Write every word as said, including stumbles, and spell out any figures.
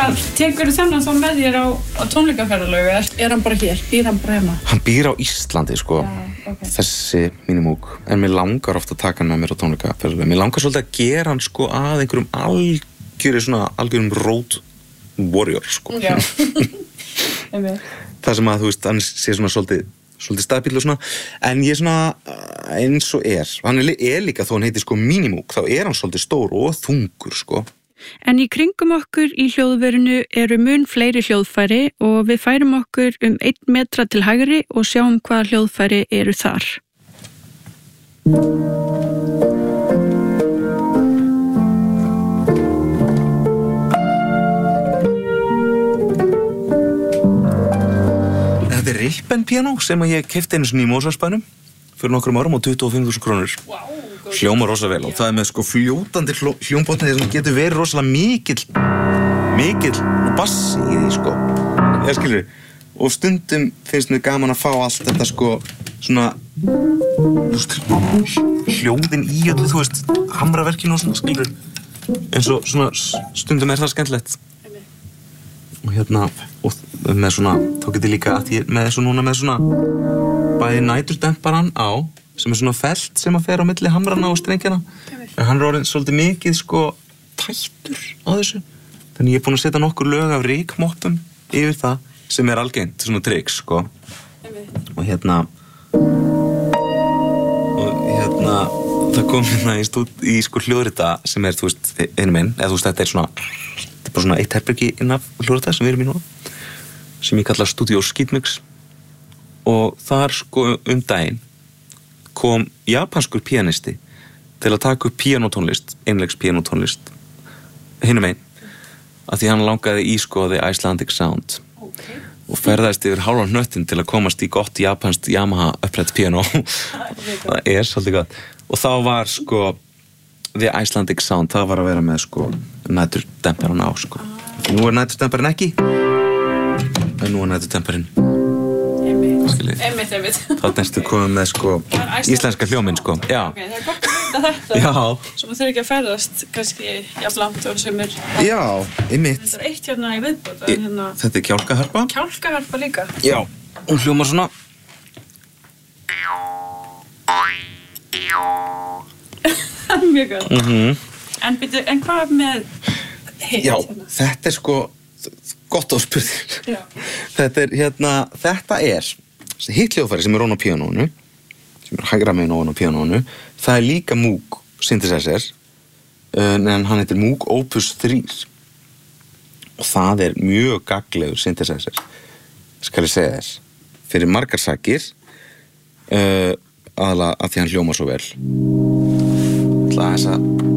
Hvað tekur þennan þá með þér á, á tónleikaferðalögu? Er, er hann bara hér? Býr hann bara heima? Hann býr á Íslandi, sko. Já, okay. Þessi Minimoog. En mér langar ofta að taka hann með mér á tónleikaferðalögu. Mér langar svolítið að gera hann, sko, að einhverjum algjöri, svona, algjörum road warrior, sko. Já. Það sem að, þú veist, hann sé svona svolítið, svolítið staðbíll og svona. En ég svona, eins og er. Hann er, er líka, þó hann heitir, sko, Minimoog, þá er hann svolítið stór og þungur, sko. En í kringum okkur í hljóðverinu eru mun fleiri hljóðfæri og við færum okkur um einn metra til hægri og sjáum hvaða hljóðfæri eru þar. Þetta er Rippenpiano sem ég keypti einu sinni í Mosfellsbænum fyrir nokkrum árum á tuttugu og fimm þúsund krónur. Wow. Hljómar rosa vel og það er með sko fljótandi hljómbotni sem getur verið rosalega mikill mikill bassi í því sko ég skilur og stundum finnst mér gaman að fá allt þetta sko svona veist, hljóðin í öllu þú veist hamraverkinu og svona skilur eins og svona stundum er það skemmtilegt og hérna og með svona þá getur líka að ég með þessu núna með svona bæði næturdemparan á sem er svona felt sem að fer á milli hamrana og strengjana. En hann er orðinn svolítið mikið sko tættur á þessu. Þannig ég er búinn að setja nokkur lög af rykmoppum yfir það sem er algengt, svona tricks sko. Og hérna og hérna það kom hérna í, stúd, í sko hljóðrita sem er, þú veist, einu minn, eða þú veist, þetta er svona þetta er bara svona eitt herbergi inn af hljóðrita sem við erum í núna sem ég kalla Studio Skitmix og þar sko um daginn kom japanskur píanisti til að taka upp píanótónlist, einleiks píanótónlist hinum einn, af því hann langaði í sko the Icelandic Sound okay. og ferðaðist yfir hálfan hnöttin til að komast í gott japanskt Yamaha upprætt píanó það er svolítið gott og þá var sko the Icelandic Sound, það var að vera með sko næturdemparinn á sko nú er næturdemparinn ekki en nú er næturdemparinn Einmitt, einmitt. Það næstu komið með sko íslenska hljóminn sko. Já. Ok, það er gott að vita þetta. Já. Svo maður þurfi ekki að ferðast kannski jafn langt og sem er. Já, einmitt. Þetta er eitt hérna í viðbót. Hérna... Þetta er kjálkaharpa. Kjálkaharpa líka. Já, hún hljómar svona. Mjög gott. Mhm. En byrju, en hvað með hitt? Já, hérna? þetta er sko gott á spurðir. Já. Þetta er hérna, þetta er hitt hljóðfæri sem er ofan á píanónu, sem er hægra megin ofan á píanónu, það er líka Moog synthesizer, en hann heitir Moog Opus þrjú. Og það er mjög gagnlegur synthesizer, skal ég segja þess, fyrir margar sakir, uh, aðalega að því hann hljómar svo vel. Það er þess að